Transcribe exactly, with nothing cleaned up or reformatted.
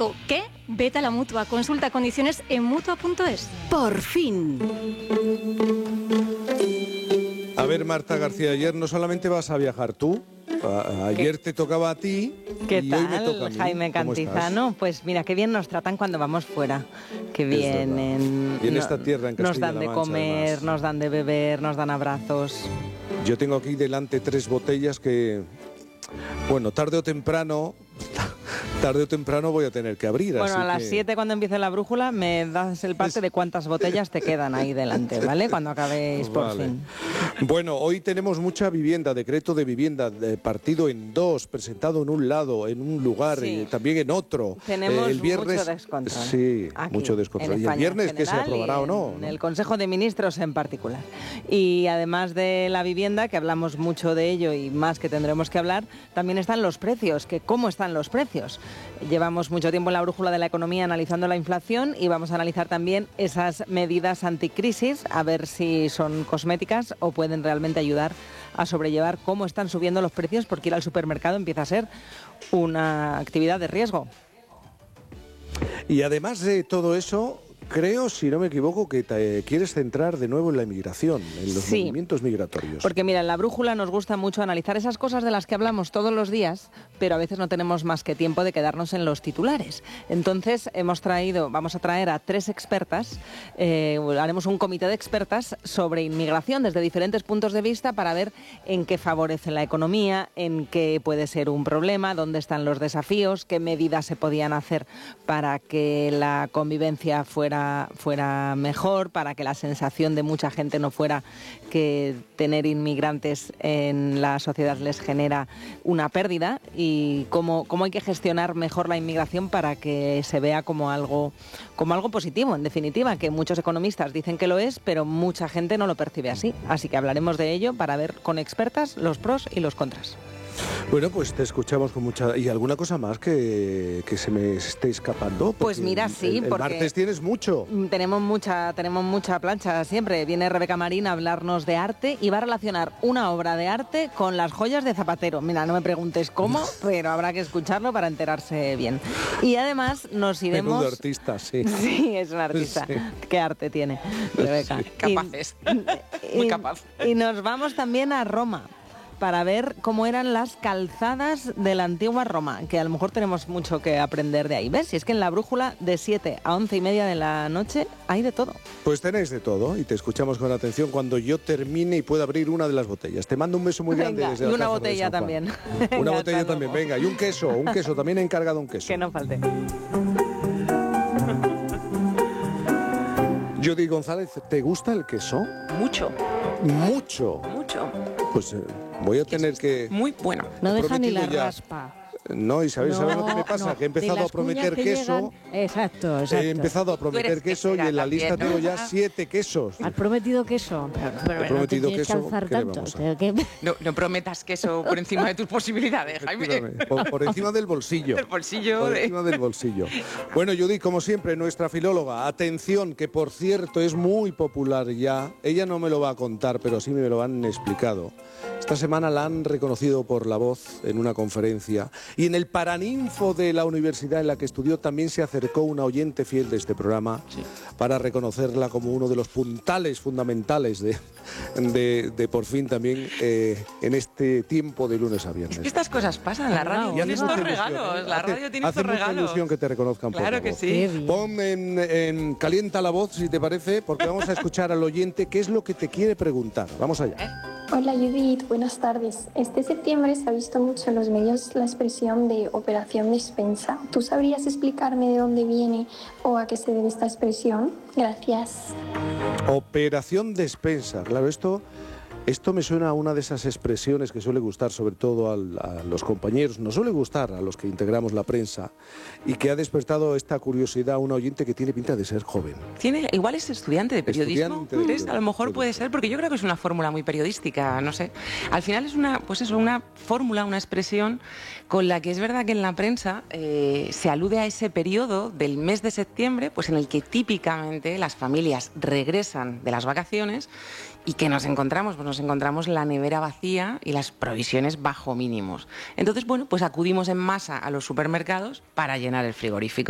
médico. ¿Qué? Vete a la Mutua. Consulta condiciones en mutua punto es. Por fin. A ver, Marta García, ayer no solamente vas a viajar tú, a, ayer ¿Qué? te tocaba a ti. ¿Qué y tal, hoy me toca a mí. Jaime Cantizano? Pues mira, qué bien nos tratan cuando vamos fuera. Qué bien. En, y en no, esta tierra, en Nos dan Castilla-La de Mancha, comer, además. nos dan de beber, nos dan abrazos. Yo tengo aquí delante tres botellas que, bueno, tarde o temprano... Tarde o temprano voy a tener que abrir. Bueno, así a las que... siete cuando empiece la brújula me das el parte de cuántas botellas te quedan ahí delante, ¿vale? Cuando acabéis por vale. fin. Bueno, hoy tenemos mucha vivienda, decreto de vivienda, de partido en dos, presentado en un lado, en un lugar, Sí. y también en otro. Tenemos eh, el viernes, mucho descontrol. Sí, aquí, mucho descontrol. en ¿Y el España viernes en que se general aprobará y o no? En ¿no? el Consejo de Ministros en particular. Y además de la vivienda, que hablamos mucho de ello y más que tendremos que hablar, también están los precios, que cómo están los precios. Llevamos mucho tiempo en la brújula de la economía analizando la inflación y vamos a analizar también esas medidas anticrisis, a ver si son cosméticas o pueden realmente ayudar a sobrellevar cómo están subiendo los precios, porque ir al supermercado empieza a ser una actividad de riesgo. Y además de todo eso, creo, si no me equivoco, que te quieres centrar de nuevo en la inmigración, en los Sí, movimientos migratorios. Porque mira, en la brújula nos gusta mucho analizar esas cosas de las que hablamos todos los días, pero a veces no tenemos más que tiempo de quedarnos en los titulares. Entonces hemos traído, vamos a traer a tres expertas, eh, haremos un comité de expertas sobre inmigración desde diferentes puntos de vista para ver en qué favorece la economía, en qué puede ser un problema, dónde están los desafíos, qué medidas se podían hacer para que la convivencia fuera fuera mejor, para que la sensación de mucha gente no fuera que tener inmigrantes en la sociedad les genera una pérdida, y cómo, cómo hay que gestionar mejor la inmigración para que se vea como algo, como algo positivo, en definitiva, que muchos economistas dicen que lo es, pero mucha gente no lo percibe así. Así que hablaremos de ello para ver con expertas los pros y los contras. Bueno, pues te escuchamos con mucha... ¿Y alguna cosa más que, que se me esté escapando? Pues mira, sí, el, el porque... martes tienes mucho. Tenemos mucha, tenemos mucha plancha siempre. Viene Rebeca Marín a hablarnos de arte y va a relacionar una obra de arte con las joyas de Zapatero. Mira, no me preguntes cómo, pero habrá que escucharlo para enterarse bien. Y además nos iremos... Menudo artista, sí. Sí, es un artista. Sí. ¿Qué arte tiene, Rebeca? Sí. Capaces. Y, Muy y, capaz. Y nos vamos también a Roma, para ver cómo eran las calzadas de la antigua Roma, que a lo mejor tenemos mucho que aprender de ahí. ¿Ves? Si es que en la brújula de siete a once y media de la noche hay de todo. Pues tenéis de todo y te escuchamos con atención cuando yo termine y pueda abrir una de las botellas. Te mando un beso muy grande. Venga, desde y la una Caja botella de San Juan. también. Una Venga, botella hasta también, luego. venga. Y un queso, un queso, también he encargado un queso. Que no falte. Judy González, ¿te gusta el queso? Mucho, Mucho. mucho. Pues eh, voy a tener que... Muy bueno. No deja ni la prometido ya. raspa. No, Isabel, ¿sabes lo que me pasa? no. Que he De empezado las a prometer cuñas que queso. llegan- Exacto, exacto. He empezado a prometer eres queso y quesera en la lista también, ¿no? tengo ya siete quesos. ¿Has prometido queso? Pero, pero He prometido no te tienes que queso, alzar ¿qué le tanto. vamos a Pero que- No, no prometas queso por encima de tus posibilidades, Jaime. Efectivamente, Por, por encima del bolsillo. Del bolsillo. Por de- encima del bolsillo. Bueno, Judy, como siempre, nuestra filóloga, atención, que por cierto es muy popular ya. Ella no me lo va a contar, pero sí me lo han explicado. Esta semana la han reconocido por La Voz en una conferencia y en el Paraninfo de la universidad en la que estudió también se acercó una oyente fiel de este programa sí. para reconocerla como uno de los puntales fundamentales de, de, de por fin también eh, en este tiempo de lunes a viernes. Es que estas cosas pasan en la radio. Y Tiene hace estos mucha ilusión, regalos. ¿eh? La Hace- radio tiene hace estos mucha regalos. ilusión que te reconozcan por Claro La que Voz. sí. Pon en, en calienta la voz, si te parece, porque vamos a escuchar al oyente qué es lo que te quiere preguntar. Vamos allá. ¿Eh? Hola Judith, buenas tardes. Este septiembre se ha visto mucho en los medios la expresión de operación despensa. ¿Tú sabrías explicarme de dónde viene o a qué se debe esta expresión? Gracias. Operación despensa, claro, esto, esto me suena a una de esas expresiones que suele gustar sobre todo al, a los compañeros, nos suele gustar a los que integramos la prensa y que ha despertado esta curiosidad a un oyente que tiene pinta de ser joven. Tiene, igual es estudiante de periodismo, Estudiante de ¿crees? A lo mejor periodismo. puede ser, porque yo creo que es una fórmula muy periodística, no sé. Al final es una, pues eso, una fórmula, una expresión con la que es verdad que en la prensa eh, se alude a ese periodo del mes de septiembre, pues en el que típicamente las familias regresan de las vacaciones y que nos encontramos, pues nos encontramos la nevera vacía y las provisiones bajo mínimos. Entonces, bueno, pues acudimos en masa a los supermercados para llenar el frigorífico.